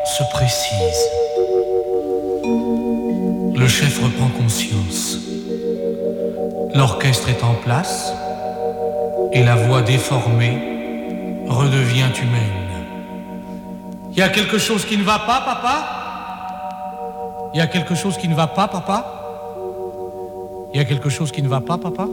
se précise. Le chef reprend conscience. L'orchestre est en place et la voix déformée redevient humaine. Il y a quelque chose qui ne va pas, papa? Il y a quelque chose qui ne va pas, papa? Il y a quelque chose qui ne va pas, papa?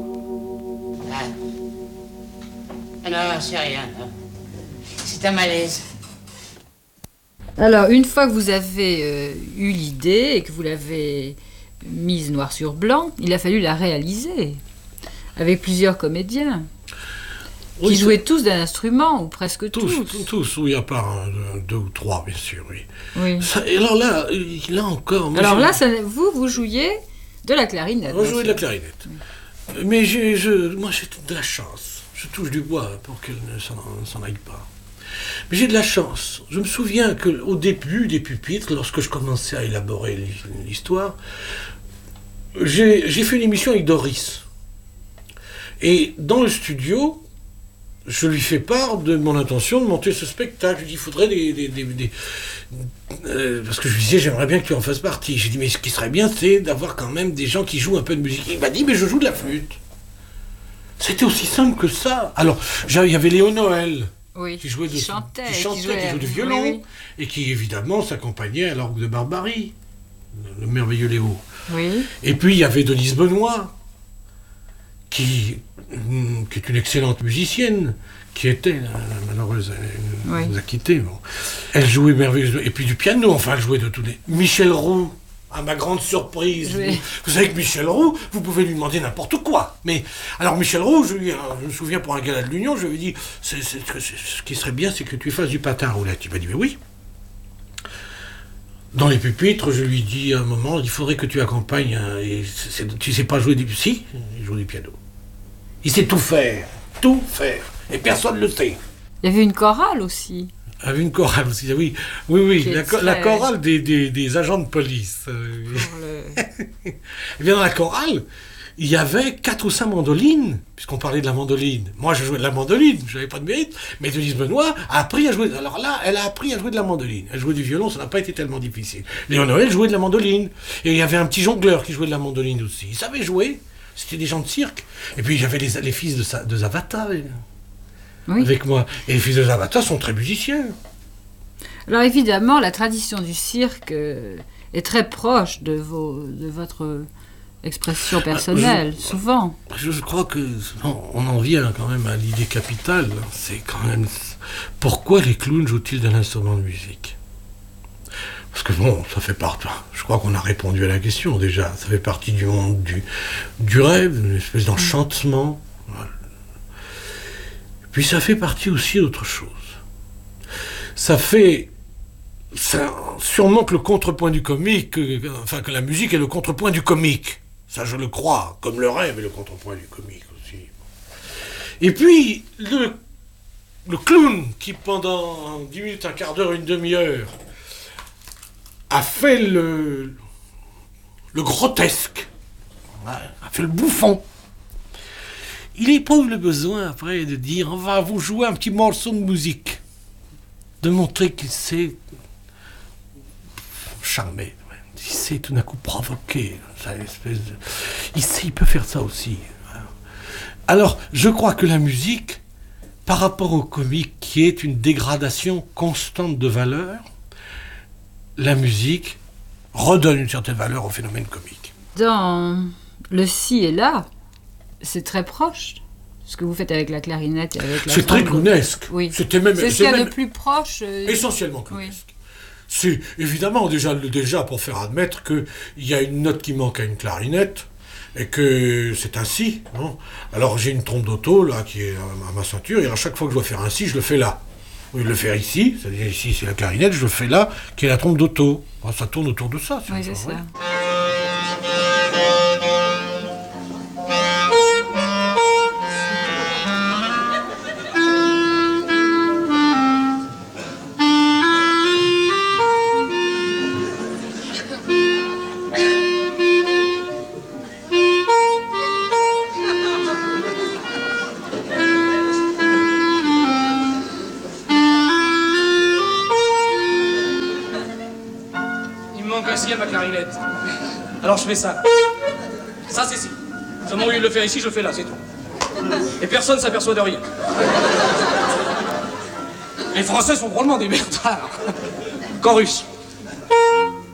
Non, c'est rien. C'est un malaise. Alors, une fois que vous avez eu l'idée et que vous l'avez mise noir sur blanc, il a fallu la réaliser avec plusieurs comédiens qui jouaient tous d'un instrument, ou presque tous. Tous, oui, à part deux ou trois, bien sûr, oui. Oui. Ça, et alors là encore... Alors là, vous jouiez de la clarinette. Moi, je jouais de la clarinette. Oui. Mais moi, j'ai de la chance. Je touche du bois pour qu'elle ne s'en aille pas. Mais j'ai de la chance. Je me souviens qu'au début des pupitres, lorsque je commençais à élaborer l'histoire, j'ai fait une émission avec Doris. Et dans le studio, je lui fais part de mon intention de monter ce spectacle. Je lui dis, il faudrait parce que je lui disais, j'aimerais bien que tu en fasses partie. J'ai dit, mais ce qui serait bien, c'est d'avoir quand même des gens qui jouent un peu de musique. Il m'a dit, mais je joue de la flûte. C'était aussi simple que ça. Alors, il y avait Léo Noël. Oui, qui jouait qui chantait, qui jouait du violon, oui. Et qui évidemment s'accompagnait à l'orgue de Barbarie, le merveilleux Léo. Oui. Et puis il y avait Denise Benoît, qui est une excellente musicienne, qui était la malheureuse, elle nous a quittés. Bon. Elle jouait merveilleusement, et puis du piano, enfin elle jouait de tous les... Michel Roux, à ma grande surprise. Oui. Vous savez que Michel Roux, vous pouvez lui demander n'importe quoi. Mais alors Michel Roux, je me souviens pour un gala de l'Union, je lui ai dit, ce qui serait bien, c'est que tu fasses du patin à roulette. Il m'a dit, mais oui. Dans les pupitres, je lui dis à un moment, il faudrait que tu accompagnes, tu sais pas jouer du... Si, il joue du piano. Il sait tout faire, et personne ne le sait. Il y avait une chorale aussi. Avec une chorale aussi, oui. La chorale des agents de police. Et bien dans la chorale, il y avait 4 ou 5 mandolines, puisqu'on parlait de la mandoline. Moi, je jouais de la mandoline, je n'avais pas de mérite, mais Denise Benoît a appris à jouer. Alors là, elle a appris à jouer de la mandoline. Elle jouait du violon, ça n'a pas été tellement difficile. Léon Noël jouait de la mandoline. Et il y avait un petit jongleur qui jouait de la mandoline aussi. Ils savaient jouer, c'était des gens de cirque. Et puis, il y avait les fils de Zavata. Oui. Avec moi. Et les fils de Zavata sont très musiciens. Alors évidemment, la tradition du cirque est très proche de votre expression personnelle, souvent. Je crois que on en vient quand même à l'idée capitale. C'est quand même pourquoi les clowns jouent-ils d'un instrument de musique? Parce que bon, ça fait partie. Je crois qu'on a répondu à la question déjà. Ça fait partie du monde du rêve, une espèce d'enchantement. Voilà. Puis ça fait partie aussi d'autre chose. Ça surmonte le contrepoint du comique, que la musique est le contrepoint du comique. Ça, je le crois, comme le rêve est le contrepoint du comique aussi. Et puis, le clown qui, pendant 10 minutes, un quart d'heure, une demi-heure, a fait le grotesque, a fait le bouffon. Il éprouve le besoin, après, de dire, on va vous jouer un petit morceau de musique. De montrer qu'il sait charmer. Il sait tout d'un coup provoquer. Il peut faire ça aussi. Alors, je crois que la musique, par rapport au comique, qui est une dégradation constante de valeur, la musique redonne une certaine valeur au phénomène comique. Dans le ci et là, c'est très proche. Ce que vous faites avec la clarinette et avec la... C'est très clownesque. Oui. C'est ce qu'il y a de plus proche. Essentiellement clownesque. Oui. C'est évidemment déjà pour faire admettre qu'il y a une note qui manque à une clarinette et que c'est un si. Non, alors j'ai une trompe d'auto là qui est à ma ceinture et à chaque fois que je dois faire un si, je le fais là. Au lieu de le faire ici, c'est-à-dire ici c'est la clarinette, je le fais là, qui est la trompe d'auto. Alors, ça tourne autour de ça. Oui, c'est ça. manque un si à ma clarinette. Alors je fais ça. Ça, c'est si. Seulement, au lieu de le faire ici, je le fais là, c'est tout. Et personne ne s'aperçoit de rien. Les Français sont drôlement des bêtards. Qu'en russe.